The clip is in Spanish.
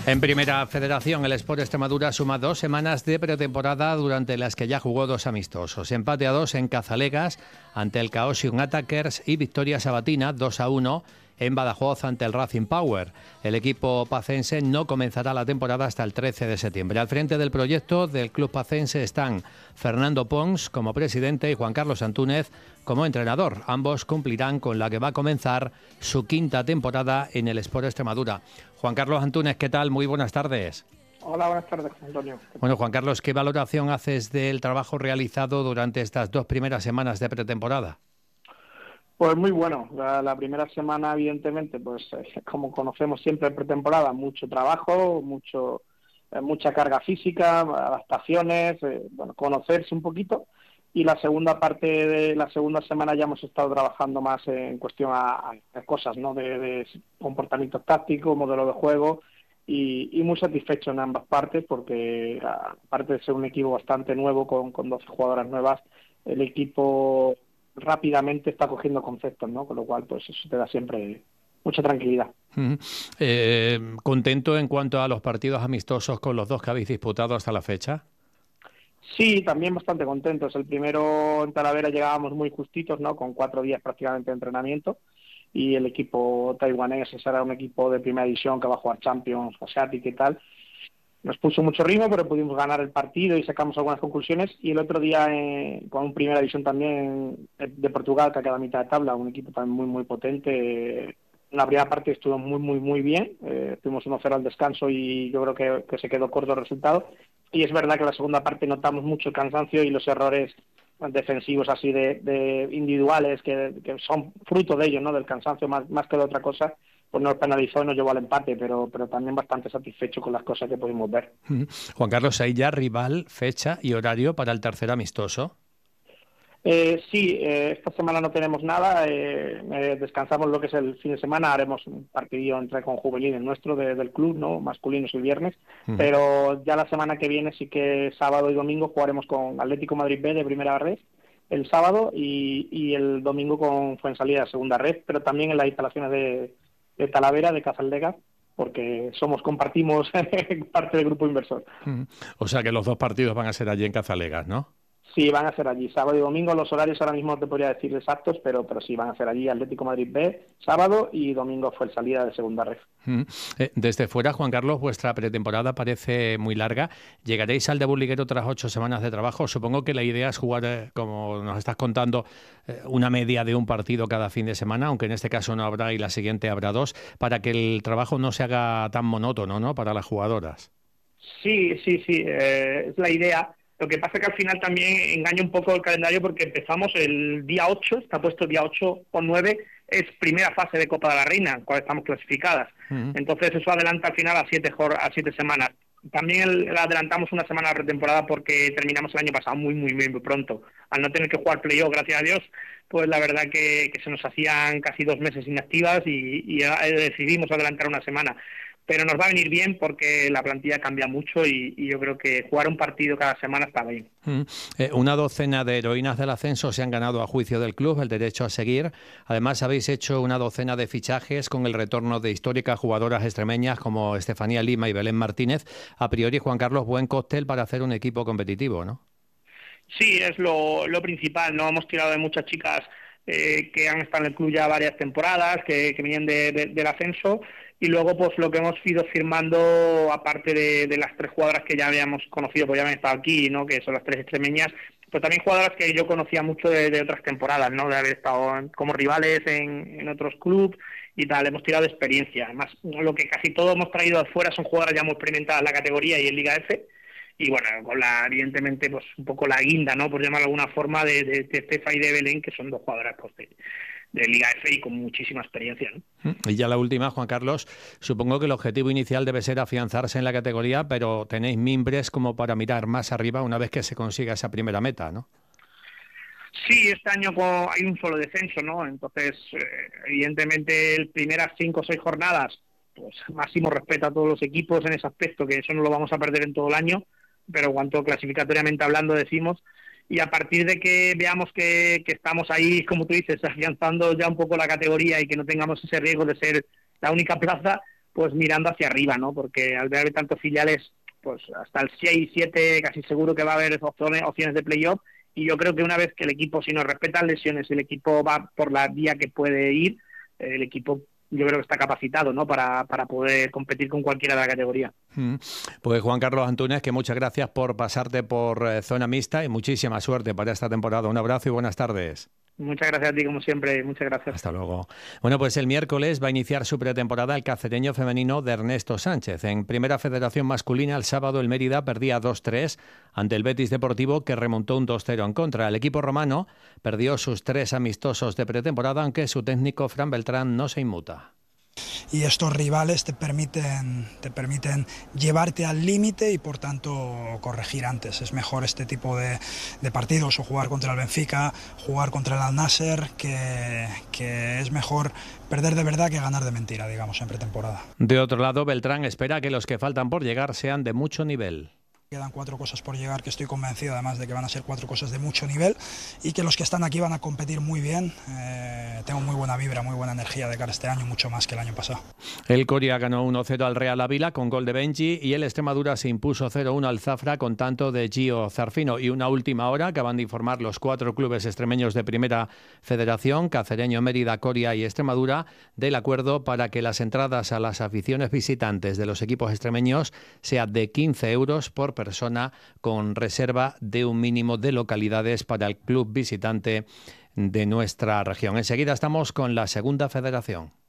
En Primera Federación, el Sport Extremadura suma 2 semanas de pretemporada durante las que ya jugó 2 amistosos. Empate a 2 en Cazalegas ante el Kaohsiung Attackers y victoria sabatina 2-1 en Badajoz ante el Racing Power. El equipo pacense no comenzará la temporada hasta el 13 de septiembre. Al frente del proyecto del club pacense están Fernando Pons como presidente y Juan Carlos Antúnez como entrenador. Ambos cumplirán con la que va a comenzar su 5ª temporada en el Sport Extremadura. Juan Carlos Antúnez, ¿qué tal? Muy buenas tardes. Hola, buenas tardes, Antonio. Bueno, Juan Carlos, ¿qué valoración haces del trabajo realizado durante estas 2 primeras semanas de pretemporada? Pues muy bueno. La primera semana, evidentemente, pues como conocemos siempre en pretemporada, mucho trabajo, mucha carga física, adaptaciones, conocerse un poquito. Y la segunda parte de la segunda semana ya hemos estado trabajando más en cuestión a cosas, ¿no? De comportamiento táctico, modelo de juego, y muy satisfecho en ambas partes, porque aparte de ser un equipo bastante nuevo, con 12 jugadoras nuevas, el equipo rápidamente está cogiendo conceptos, ¿no? Con lo cual, pues eso te da siempre mucha tranquilidad. ¿Contento en cuanto a los partidos amistosos con los 2 que habéis disputado hasta la fecha? Sí, también bastante contentos. El primero en Talavera llegábamos muy justitos, ¿no? Con 4 días prácticamente de entrenamiento, y el equipo taiwanés, ese era un equipo de primera división que va a jugar Champions, Asiática y tal. Nos puso mucho ritmo, pero pudimos ganar el partido y sacamos algunas conclusiones. Y el otro día con primera división también de Portugal, que ha quedado a mitad de tabla, un equipo también muy potente. La primera parte estuvo muy bien. Tuvimos 1-0 al descanso y yo creo que se quedó corto el resultado. Y es verdad que en la segunda parte notamos mucho el cansancio y los errores defensivos así de individuales que son fruto de ello, ¿no? Del cansancio más que de otra cosa. Pues nos penalizó y nos llevó al empate, pero también bastante satisfecho con las cosas que pudimos ver. Juan Carlos, ¿hay ya rival, fecha y horario para el tercer amistoso? Sí, esta semana no tenemos nada, descansamos lo que es el fin de semana, haremos un partidillo con juveniles nuestro del club, ¿no? Masculinos el viernes, pero ya la semana que viene sí que sábado y domingo jugaremos con Atlético Madrid B de primera red el sábado y el domingo con Fuensalida de segunda red, pero también en las instalaciones de Talavera, de Cazalegas, porque compartimos parte del grupo inversor. O sea que los 2 partidos van a ser allí en Cazalegas, ¿no? Sí, van a ser allí, sábado y domingo. Los horarios ahora mismo no te podría decir exactos, pero sí van a ser allí. Atlético Madrid B, sábado, y domingo fue el salida de segunda red. Desde fuera, Juan Carlos, vuestra pretemporada parece muy larga. ¿Llegaréis al debut liguero tras 8 semanas de trabajo? Supongo que la idea es jugar, como nos estás contando, una media de un partido cada fin de semana, aunque en este caso no habrá y la siguiente habrá 2, para que el trabajo no se haga tan monótono, ¿no?, para las jugadoras. Sí, es la idea. Lo que pasa es que al final también engaña un poco el calendario, porque empezamos el día 8, está puesto el día 8 o 9, es primera fase de Copa de la Reina, en la cual estamos clasificadas. Entonces eso adelanta al final a 7 semanas. También adelantamos una semana de pretemporada porque terminamos el año pasado muy pronto. Al no tener que jugar playoff, gracias a Dios, pues la verdad que se nos hacían casi 2 meses inactivas y decidimos adelantar una semana. Pero nos va a venir bien porque la plantilla cambia mucho y yo creo que jugar un partido cada semana está bien. Una docena de heroínas del ascenso se han ganado a juicio del club el derecho a seguir. Además, habéis hecho una docena de fichajes con el retorno de históricas jugadoras extremeñas como Estefanía Lima y Belén Martínez. A priori, Juan Carlos, buen cóctel para hacer un equipo competitivo, ¿no? Sí, es lo principal, ¿no? Hemos tirado de muchas chicas que han estado en el club ya varias temporadas, que venían del ascenso, y luego pues lo que hemos ido firmando, aparte de las 3 jugadoras que ya habíamos conocido, pues ya habían estado aquí, ¿no?, que son las 3 extremeñas, pero también jugadoras que yo conocía mucho de otras temporadas, ¿no?, de haber estado como rivales en otros clubes y tal. Hemos tirado de experiencia. Además, lo que casi todos hemos traído de fuera son jugadoras ya muy experimentadas en la categoría y en Liga F. Y bueno, con evidentemente pues un poco la guinda, ¿no?, por llamarlo de alguna forma, de Estefa y de Belén, que son 2 jugadoras pues, de Liga F y con muchísima experiencia, ¿no? Y ya la última, Juan Carlos, supongo que el objetivo inicial debe ser afianzarse en la categoría, pero tenéis mimbres como para mirar más arriba una vez que se consiga esa primera meta, ¿no? Sí, este año hay un solo descenso, ¿no? Entonces, evidentemente, las primeras 5 o 6 jornadas, pues máximo respeto a todos los equipos en ese aspecto, que eso no lo vamos a perder en todo el año, pero cuanto clasificatoriamente hablando decimos, y a partir de que veamos que estamos ahí, como tú dices, afianzando ya un poco la categoría y que no tengamos ese riesgo de ser la única plaza, pues mirando hacia arriba, ¿no? Porque al ver tantos filiales, pues hasta el 6-7 casi seguro que va a haber opciones de playoff, y yo creo que una vez que el equipo, si no respeta lesiones, el equipo va por la vía que puede ir, el equipo yo creo que está capacitado, ¿no? Para poder competir con cualquiera de la categoría. Pues Juan Carlos Antúnez, que muchas gracias por pasarte por Zona Mixta y muchísima suerte para esta temporada. Un abrazo y buenas tardes. Muchas gracias a ti, como siempre. Muchas gracias. Hasta luego. Bueno, pues el miércoles va a iniciar su pretemporada el cacereño femenino de Ernesto Sánchez. En Primera Federación Masculina, el sábado el Mérida perdía 2-3 ante el Betis Deportivo, que remontó un 2-0 en contra. El equipo romano perdió sus 3 amistosos de pretemporada, aunque su técnico Fran Beltrán no se inmuta. Y estos rivales te permiten llevarte al límite y por tanto corregir antes. Es mejor este tipo de partidos, o jugar contra el Benfica, jugar contra el Al-Nasser, que es mejor perder de verdad que ganar de mentira, digamos, en pretemporada. De otro lado, Beltrán espera que los que faltan por llegar sean de mucho nivel. Quedan 4 cosas por llegar, que estoy convencido además de que van a ser 4 cosas de mucho nivel, y que los que están aquí van a competir muy bien. Tengo muy buena vibra, muy buena energía de cara a este año, mucho más que el año pasado. El Coria ganó 1-0 al Real Ávila con gol de Benji, y el Extremadura se impuso 0-1 al Zafra con tanto de Gio Zarfino. Y una última hora, acaban de informar los 4 clubes extremeños de Primera Federación, Cacereño, Mérida, Coria y Extremadura, del acuerdo para que las entradas a las aficiones visitantes de los equipos extremeños sean de 15 euros por persona, con reserva de un mínimo de localidades para el club visitante de nuestra región. Enseguida estamos con la Segunda Federación.